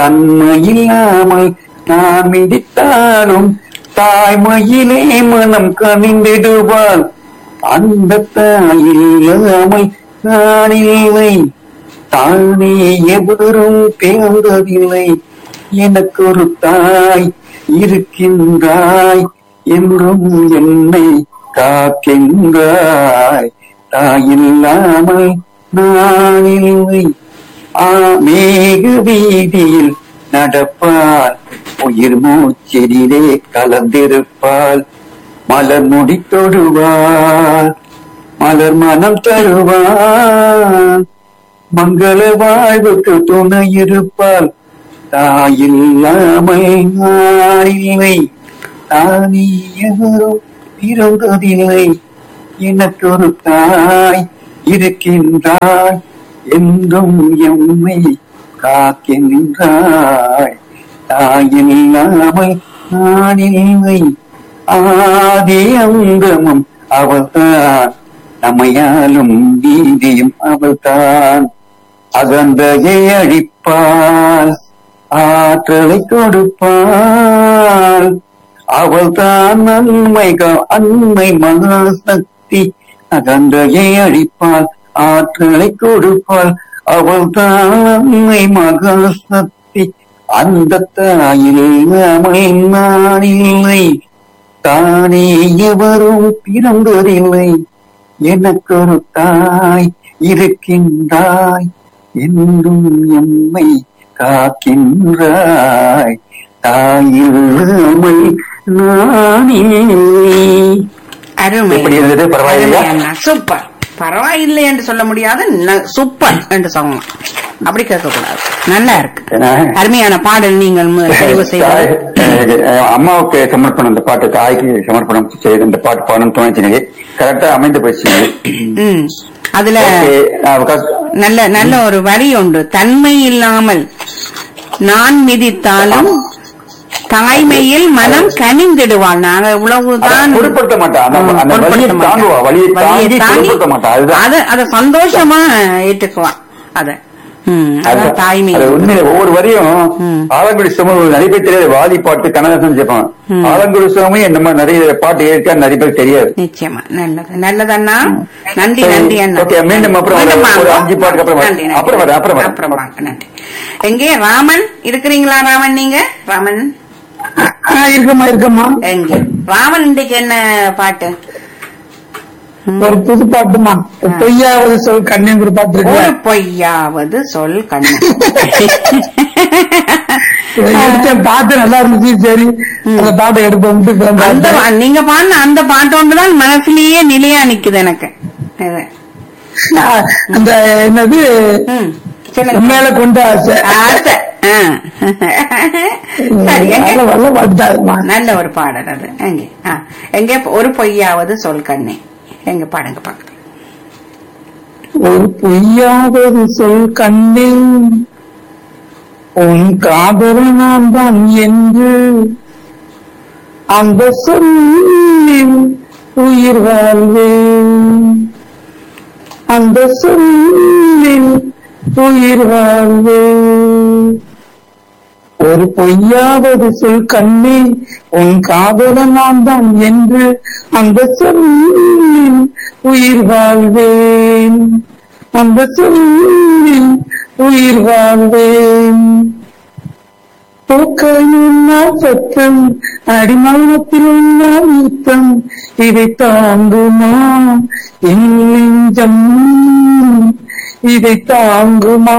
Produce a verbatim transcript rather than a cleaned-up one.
தன்மையில்லாமல் நான் மிதித்தாலும் தாய்மையிலே மனம் கனிந்திடுவாள். அந்த தாயில்லாமல் நான் இல்லை, தானே எவரும் பிறந்ததில்லை. எனக்கு ஒரு தாய் இருக்கின்றாய், என்றும் என்னை காக்கின்றாய். தாயில்லாமல் நான் இல்லை. ஆ மேக வீதியில் நடப்பாள், உயிர் மூச்சிலே கலந்திருப்பாள். மலர் முடி தொடுவாள், மலர் மனம் தருவாள். மங்கள வாழ்வுக்கு துணை இருப்பாள். தாயில்லாமல் நான் இல்லை, தானே எவரும் பிறந்ததில்லை. எனக்கு ஒரு தாய் இருக்கின்றாய், என்றும் எம்மை காக்கின்றாய். தாயில்லாமல் நான் இல்லை. ஆதி அங்கமும் அவள்தான், நம்மையாலும் நீதியும் அவள்தான். அகந்தையை அழிப்பாள், ஆற்றலை கொடுப்பாள். அவள்தான் நன்மை அன்மை மகாசக்தி. அகந்தையை அழிப்பாள், ஆற்றலை கொடுப்பாள். அவள்தான் நன்மை மகாசக்தி. அந்த தாயில் நான் இல்லை, தானே எவரும் பிறந்ததில்லை. எனக்கு ஒரு தாய் இருக்கின்றாய், என்றும் எம்மை காக்கின்றாய். தாயில்லாமை நான் இல்லை. அருமை. எப்படி இருந்தது? பரவாயில்லையா? சூப்பர். பரவாயில்லை என்று சொல்ல முடியாது, சூப்பர் என்று சொல்லலாம். அப்படி கேட்கக்கூடாது. நல்லா இருக்கு, அருமையான பாடல். நீங்கள் தெரிவு செய்வது அம்மாவுக்கு சமர்ப்பணம், இந்த பாட்டு தாய்க்கு சமர்ப்பணம் செய்து இந்த பாட்டு பாடணும் தோணிச்சு. கரெக்டா அமைந்து போச்சு. அதுல நல்ல நல்ல ஒரு வரி உண்டு. தன்மை இல்லாமல் நான் மிதித்தாலும் தாய்மையில் மனம் கனிந்திடுவாள். நாங்க இவ்வளவுதான் பொருட்படுத்த மாட்டான், அத சந்தோஷமா ஏற்றுக்குவான். அத தாய்மை உண்மையில ஒவ்வொரு வரையும் ஆலங்குடி சுவாமி நிறைய பேர் தெரியாது. வாதி பாட்டு கண்ணதாசன் சேர்ப்பான். ஆலங்குடி சுவாமி நம்ம நிறைய பாட்டு ஏற்க நிறைய பேர் தெரியாது. நிச்சயமா நல்லது நல்லதண்ணா. நன்றி நன்றி அண்ணா. மீண்டும் அப்புறம் அஞ்சு பாட்டுக்கு அப்புறம் அப்புறம் வர அப்புறம் அப்புறம் வாங்க. நன்றி. எங்கே ராமன் இருக்கிறீங்களா? ராமன், நீங்க ராமன் இருக்கமா இருக்கமா எங்க ராமன்? இன்றைக்கு என்ன பாட்டு? ஒரு புது பாட்டுமா, பொய்யாவது சொல் கண்ணுங்கிற பாட்டு இருக்கு. ஒரு பொய்யாவது சொல் கண்ணு. பாட்டு நல்லா இருந்துச்சு. சரி, அந்த பாட்டை எடுப்போம். நீங்க பாடின அந்த பாட்டு ஒன்றுதான் மனசுலயே நிலையா நிக்குது எனக்கு. அந்த என்னது மேல கொண்டு ஆசை ஆசை. நல்ல ஒரு பாடல் அது. எங்க எங்க ஒரு பொய்யாவது சொல் கண்ணே, எங்க பாடுங்க பாக்க. ஒரு பொய்யாவது சொல் கண்ணே, உன் காதல் நான் தான் என்று அந்த சொல்லில் உயிர் வாழ்வேன், அந்த சொல்லில் உயிர் வாழ்வேன். ஒரு பொய்யாவது சொல் கண்ணே, உன் காதலன் நான் தான் என்று அந்த சொல்லில் உயிர் வாழ்வேன், அந்த சொல்லில் உயிர் வாழ்வேன். பூக்களில் சத்தம், அடிமௌனத்தில் உள்ள யுத்தம், இதை தாங்குமா என் நெஞ்சம், இதை தாங்குமா